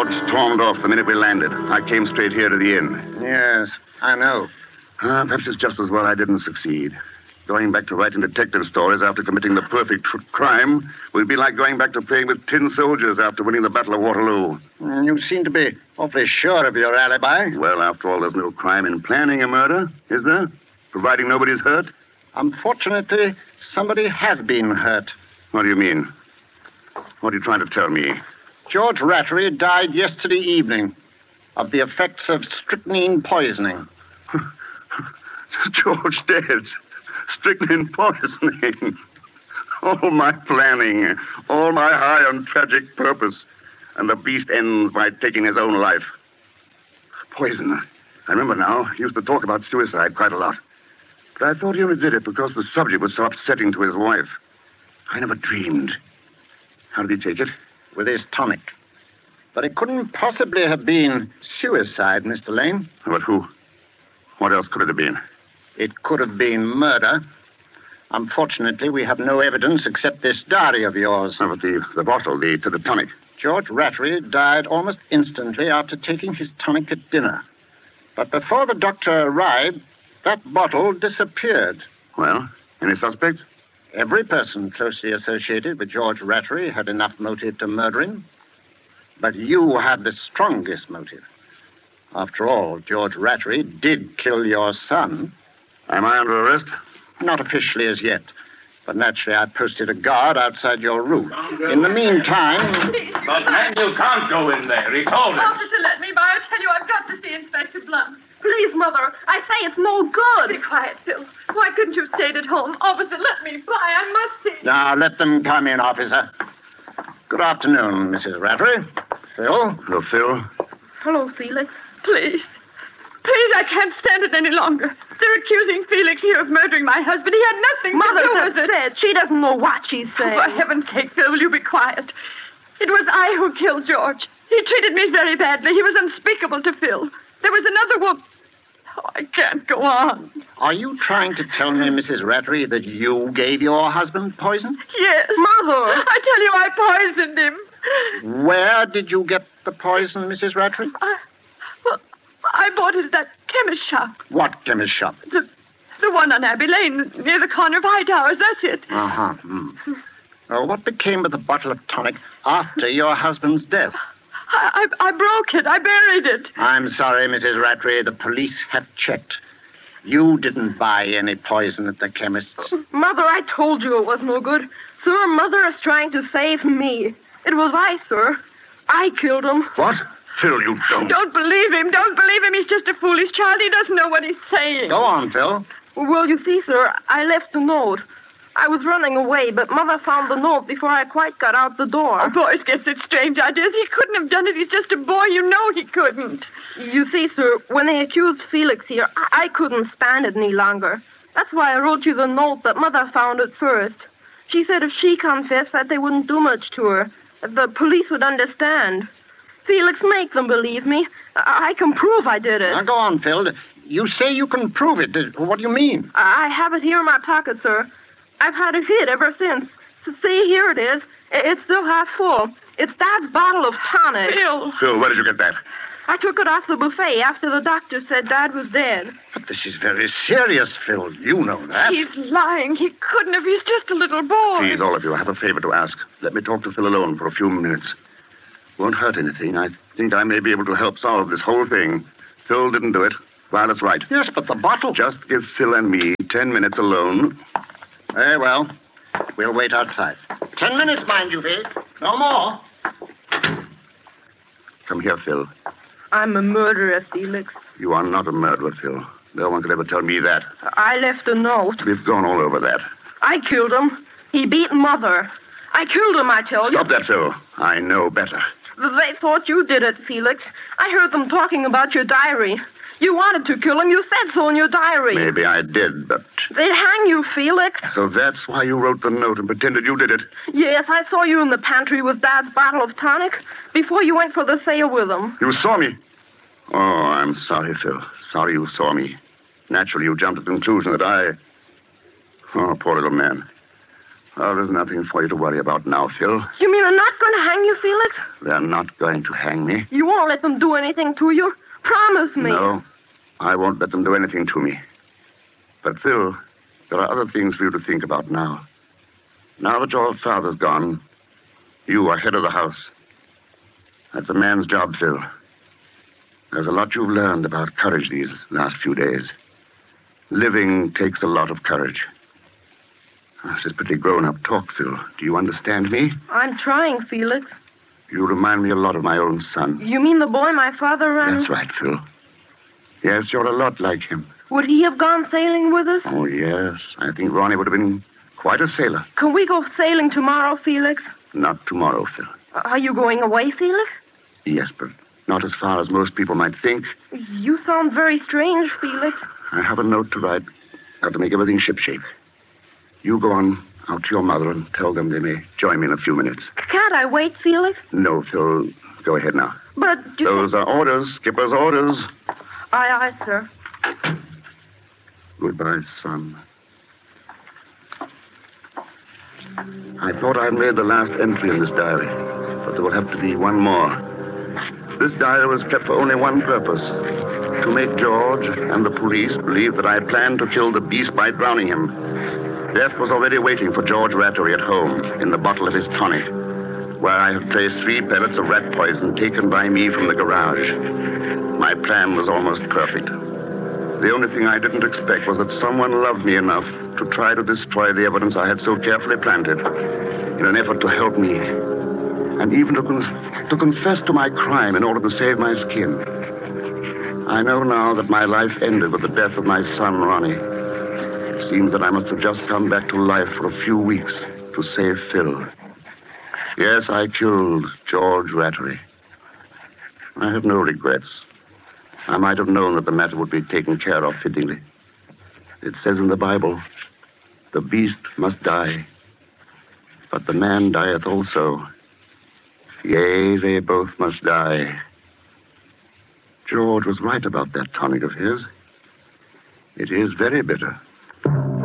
George stormed off the minute we landed. I came straight here to the inn. Yes, I know. Perhaps it's just as well I didn't succeed. Going back to writing detective stories after committing the perfect crime would be like going back to playing with tin soldiers after winning the Battle of Waterloo. You seem to be awfully sure of your alibi. Well, after all, there's no crime in planning a murder, is there? Providing nobody's hurt? Unfortunately, somebody has been hurt. What do you mean? What are you trying to tell me? George Rattery died yesterday evening of the effects of strychnine poisoning. George dead. Strychnine poisoning. All my planning, all my high and tragic purpose, and the beast ends by taking his own life. Poison. I remember now. He used to talk about suicide quite a lot. But I thought he only did it because the subject was so upsetting to his wife. I never dreamed. How did he take it? With his tonic. But it couldn't possibly have been suicide, Mr. Lane. But who? What else could it have been? It could have been murder. Unfortunately, we have no evidence except this diary of yours. Oh, but the bottle, the tonic. George Rattery died almost instantly after taking his tonic at dinner. But before the doctor arrived, that bottle disappeared. Well, any suspects? Every person closely associated with George Rattery had enough motive to murder him. But you had the strongest motive. After all, George Rattery did kill your son. Am I under arrest? Not officially as yet. But naturally, I posted a guard outside your room. In the meantime... But, man, you can't go in there. He told us. Officer, let me by. I tell you, I've got to see Inspector Blunt. Please, Mother. I say it's no good. Be quiet, Phil. Why couldn't you have stayed at home? Officer, let me by. I must see. Now, let them come in, officer. Good afternoon, Mrs. Rattery. Phil? Hello, Phil. Hello, Felix. Please. Please, I can't stand it any longer. They're accusing Felix here of murdering my husband. He had nothing to do with it. Said she doesn't know what she's saying. Oh, for heaven's sake, Phil, will you be quiet? It was I who killed George. He treated me very badly. He was unspeakable to Phil. There was another woman. Oh, I can't go on. Are you trying to tell me, Mrs. Rattery, that you gave your husband poison? Yes. Mother! I tell you, I poisoned him. Where did you get the poison, Mrs. Rattery? I bought it at that chemist shop. What chemist shop? The one on Abbey Lane, near the corner of Hightowers. That's it. Uh-huh. What became of the bottle of tonic after your husband's death? I broke it. I buried it. I'm sorry, Mrs. Rattery. The police have checked. You didn't buy any poison at the chemist's. Mother, I told you it was no good. Sir, Mother is trying to save me. It was I, sir. I killed him. What? Phil, you don't. Don't believe him. Don't believe him. He's just a foolish child. He doesn't know what he's saying. Go on, Phil. Well, you see, sir, I left a note. I was running away, but Mother found the note before I quite got out the door. Boys get such strange ideas. He couldn't have done it. He's just a boy. You know he couldn't. You see, sir, when they accused Felix here, I couldn't stand it any longer. That's why I wrote you the note, but Mother found it first. She said if she confessed that they wouldn't do much to her, the police would understand. Felix, make them believe me. I can prove I did it. Now, go on, Phil. You say you can prove it. What do you mean? I have it here in my pocket, sir. I've had it hid ever since. So see, here it is. It's still half full. It's Dad's bottle of tonic. Phil, where did you get that? I took it off the buffet after the doctor said Dad was dead. But this is very serious, Phil. You know that. He's lying. He couldn't have. He's just a little boy. Please, all of you, I have a favor to ask. Let me talk to Phil alone for a few minutes. Won't hurt anything. I think I may be able to help solve this whole thing. Phil didn't do it. Violet's right. Yes, but the bottle... Just give Phil and me 10 minutes alone. Very well. We'll wait outside. 10 minutes, mind you, Felix. No more. Come here, Phil. I'm a murderer, Felix. You are not a murderer, Phil. No one could ever tell me that. I left a note. We've gone all over that. I killed him. He beat Mother. I killed him, I tell you. Stop that, Phil. I know better. They thought you did it, Felix. I heard them talking about your diary. You wanted to kill him. You said so in your diary. Maybe I did, but... They'd hang you, Felix. So that's why you wrote the note and pretended you did it? Yes, I saw you in the pantry with Dad's bottle of tonic before you went for the sale with him. You saw me? Oh, I'm sorry, Phil. Sorry you saw me. Naturally, you jumped to the conclusion that I... Oh, poor little man. Oh, there's nothing for you to worry about now, Phil. You mean they're not going to hang you, Felix? They're not going to hang me. You won't let them do anything to you? Promise me. No, I won't let them do anything to me. But, Phil, there are other things for you to think about now. Now that your father's gone, you are head of the house. That's a man's job, Phil. There's a lot you've learned about courage these last few days. Living takes a lot of courage. This is pretty grown-up talk, Phil. Do you understand me? I'm trying, Felix. You remind me a lot of my own son. You mean the boy my father ran? That's right, Phil. Yes, you're a lot like him. Would he have gone sailing with us? Oh, yes. I think Ronnie would have been quite a sailor. Can we go sailing tomorrow, Felix? Not tomorrow, Phil. Are you going away, Felix? Yes, but not as far as most people might think. You sound very strange, Felix. I have a note to write. Got to make everything shipshape. You go on out to your mother and tell them they may join me in a few minutes. Can't I wait, Felix? No, Phil. Go ahead now. But you... Those are orders. Skipper's orders. Aye, aye, sir. Goodbye, son. I thought I'd made the last entry in this diary, but there will have to be one more. This diary was kept for only one purpose: to make George and the police believe that I planned to kill the beast by drowning him. Death was already waiting for George Rattery at home in the bottle of his tonic, where I had placed 3 pellets of rat poison taken by me from the garage. My plan was almost perfect. The only thing I didn't expect was that someone loved me enough to try to destroy the evidence I had so carefully planted in an effort to help me, and even to confess to my crime in order to save my skin. I know now that my life ended with the death of my son, Ronnie. It seems that I must have just come back to life for a few weeks to save Phil. Yes, I killed George Rattery. I have no regrets. I might have known that the matter would be taken care of fittingly. It says in the Bible, the beast must die, but the man dieth also. Yea, they both must die. George was right about that tonic of his. It is very bitter.